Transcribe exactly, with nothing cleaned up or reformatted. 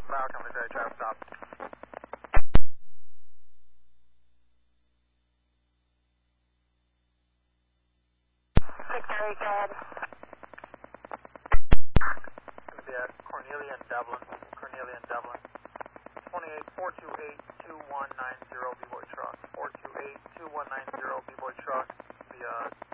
Falcon, Missouri, traffic stop. Victory, good. It's going to be at Cornelia and Dublin. Cornelia and Dublin. twenty-eight four two eight two one nine zero B-Boy truck. four two eight two one nine zero B-Boy truck. The uh,